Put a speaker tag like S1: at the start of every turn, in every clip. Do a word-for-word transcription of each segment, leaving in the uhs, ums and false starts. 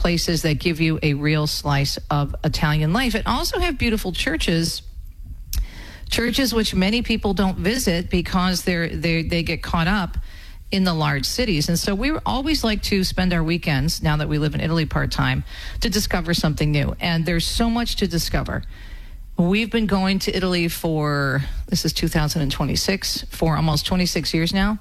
S1: places that give you a real slice of Italian life. It also have beautiful churches, churches which many people don't visit because they're, they they get caught up in the large cities. And so we always like to spend our weekends, now that we live in Italy part-time, to discover something new. And there's so much to discover. We've been going to Italy for, this is two thousand twenty-six, for almost twenty-six years now.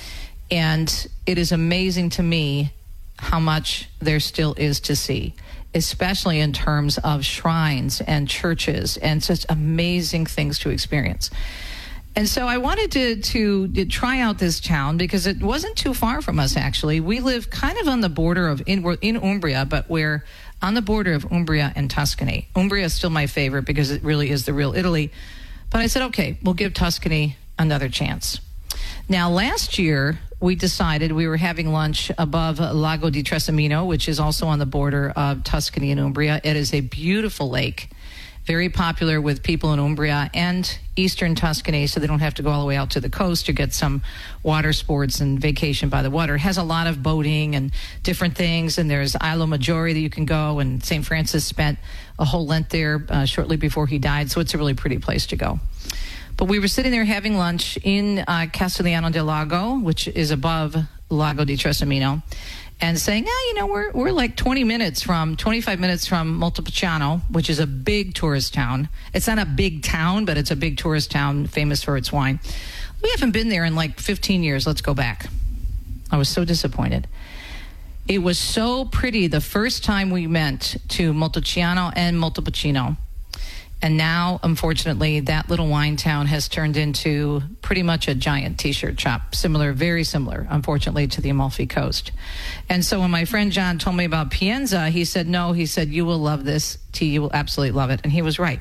S1: And it is amazing to me how much there still is to see, especially in terms of shrines and churches and such amazing things to experience. And so I wanted to, to, to try out this town because it wasn't too far from us, actually. We live kind of on the border of, in, we're in Umbria, but we're on the border of Umbria and Tuscany. Umbria is still my favorite because it really is the real Italy. But I said, okay, we'll give Tuscany another chance. Now, last year, we decided we were having lunch above Lago di Trasimeno, which is also on the border of Tuscany and Umbria. It is a beautiful lake, very popular with people in Umbria and eastern Tuscany, so they don't have to go all the way out to the coast to get some water sports and vacation by the water. It has a lot of boating and different things, and there's Isla Maggiore that you can go, and Saint Francis spent a whole Lent there uh, shortly before he died, so it's a really pretty place to go. But we were sitting there having lunch in uh, Castigliano del Lago, which is above Lago di Trasimeno, and saying, oh, you know, we're we're like twenty minutes from, twenty-five minutes from Montepulciano, which is a big tourist town. It's not a big town, but it's a big tourist town, famous for its wine. We haven't been there in like fifteen years. Let's go back. I was so disappointed. It was so pretty the first time we went to Montepulciano and Montepulciano. And now, unfortunately, that little wine town has turned into pretty much a giant T-shirt shop, similar, very similar, unfortunately, to the Amalfi Coast. And so when my friend John told me about Pienza, he said, no, he said, you will love this tea. You will absolutely love it. And he was right.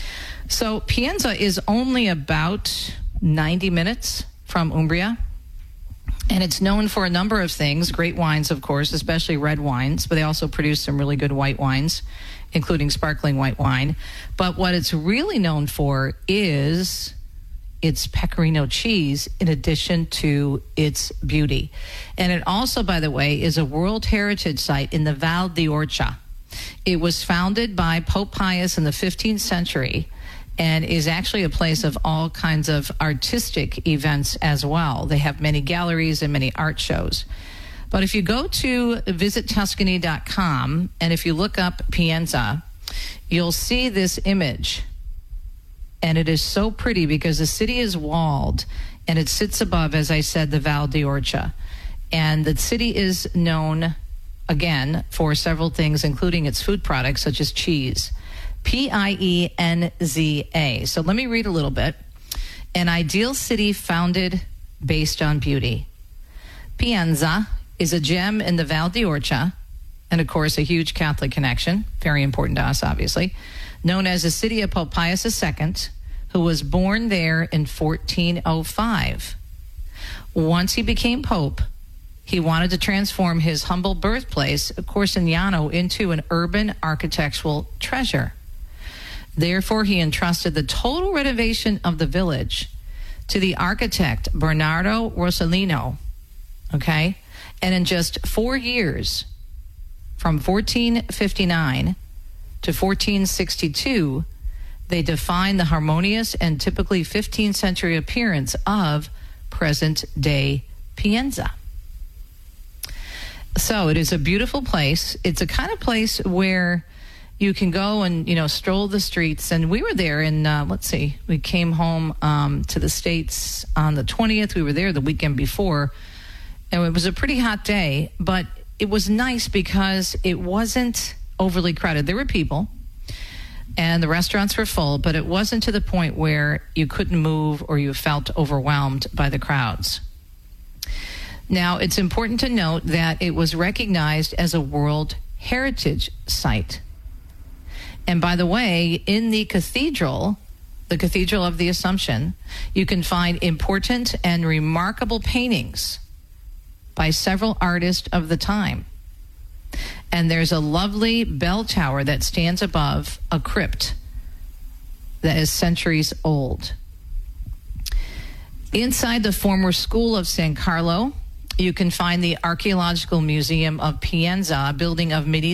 S1: So Pienza is only about ninety minutes from Umbria. And it's known for a number of things, great wines, of course, especially red wines, but they also produce some really good white wines, including sparkling white wine. But what it's really known for is its pecorino cheese, in addition to its beauty. And it also, by the way, is a World Heritage Site in the Val d'Orcia. It was founded by Pope Pius in the fifteenth century, and is actually a place of all kinds of artistic events as well. They have many galleries and many art shows. But if you go to visit tuscany dot com, and if you look up Pienza, you'll see this image. And it is so pretty because the city is walled, and it sits above, as I said, the Val d'Orcia. And the city is known, again, for several things, including its food products, such as cheese. P I E N Z A. So let me read a little bit. An ideal city founded based on beauty. Pienza is a gem in the Val d'Orcia, and of course a huge Catholic connection, very important to us, obviously, known as the city of Pope Pius the Second, who was born there in fourteen oh five. Once he became Pope, he wanted to transform his humble birthplace, Corsignano, into an urban architectural treasure. Therefore, he entrusted the total renovation of the village to the architect Bernardo Rossellino, okay? And in just four years, from fourteen fifty-nine to fourteen sixty-two, they defined the harmonious and typically fifteenth century appearance of present-day Pienza. So it is a beautiful place. It's a kind of place where you can go and, you know, stroll the streets. And we were there in, uh, let's see, we came home um, to the States on the twentieth. We were there the weekend before. And it was a pretty hot day, but it was nice because it wasn't overly crowded. There were people, and the restaurants were full, but it wasn't to the point where you couldn't move or you felt overwhelmed by the crowds. Now, it's important to note that it was recognized as a World Heritage Site. And by the way, in the cathedral, the Cathedral of the Assumption, you can find important and remarkable paintings by several artists of the time. And there's a lovely bell tower that stands above a crypt that is centuries old. Inside the former School of San Carlo, you can find the Archaeological Museum of Pienza, a building of medieval